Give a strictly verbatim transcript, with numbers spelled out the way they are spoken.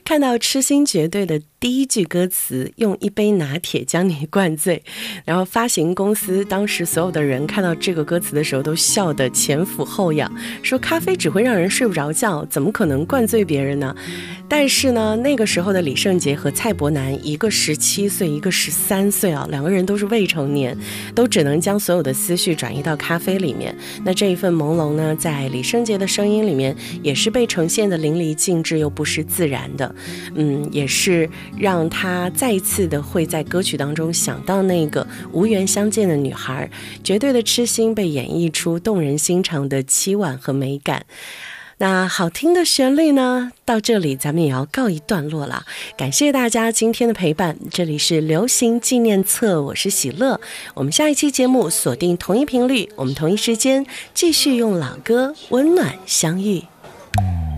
看到痴心绝对的第一句歌词，用一杯拿铁将你灌醉，然后发行公司当时所有的人看到这个歌词的时候都笑得前俯后仰，说咖啡只会让人睡不着觉，怎么可能灌醉别人呢？但是呢，那个时候的李圣杰和蔡伯南，一个十七岁，一个十三岁啊，两个人都是未成年，都只能将所有的思绪转移到咖啡里面。那这一份朦胧呢，在李圣杰的声音里面也是被呈现的淋漓尽致又不失自然的，嗯，也是让他再一次的会在歌曲当中想到那个无缘相见的女孩，绝对的痴心被演绎出动人心肠的凄婉和美感。那好听的旋律呢，到这里咱们也要告一段落了。感谢大家今天的陪伴，这里是流行纪念册，我是喜乐。我们下一期节目锁定同一频率，我们同一时间继续用老歌温暖相遇。